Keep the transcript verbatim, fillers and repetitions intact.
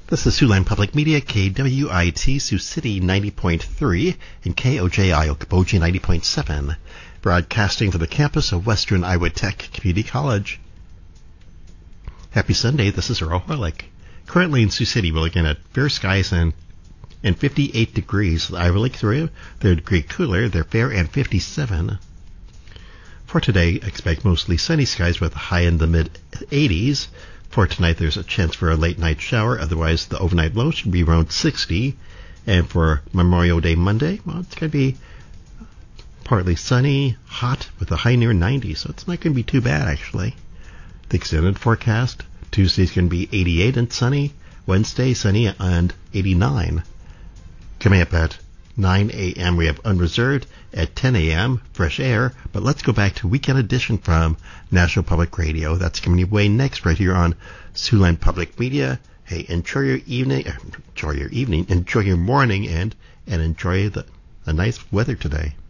This is Siouxland Public Media, K W I T, Sioux City ninety point three, and K O J I, Okoboji ninety point seven, broadcasting from the campus of Western Iowa Tech Community College. Happy Sunday, this is Earl Horlick. Currently in Sioux City, we're looking at fair skies and, and fifty-eight degrees. The Iowa Lake area, they're a degree cooler, they're fair and fifty-seven. For today, expect mostly sunny skies with a high in the mid-eighties. For tonight, there's a chance for a late night shower. Otherwise, the overnight low should be around sixty. And for Memorial Day Monday, well, it's going to be partly sunny, hot, with a high near ninety. So it's not going to be too bad, actually. The extended forecast, Tuesday's going to be eighty-eight and sunny. Wednesday, sunny and eighty-nine. Coming up at nine a.m., we have Unreserved. At ten a.m., Fresh Air. But let's go back to Weekend Edition from National Public Radio. That's coming your way next right here on Siouxland Public Media. Hey, enjoy your evening, enjoy your evening, enjoy your morning, and, and enjoy the, the nice weather today.